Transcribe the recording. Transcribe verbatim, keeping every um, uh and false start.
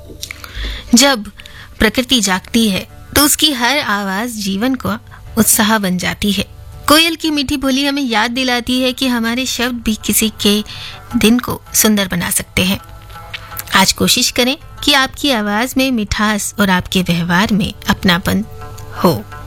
जब प्रकृति जागती है तो उसकी हर आवाज जीवन को उत्साह बन जाती है। कोयल की मीठी बोली हमें याद दिलाती है कि हमारे शब्द भी किसी के दिन को सुंदर बना सकते हैं। आज कोशिश करें कि आपकी आवाज में मिठास और आपके व्यवहार में अपनापन हो।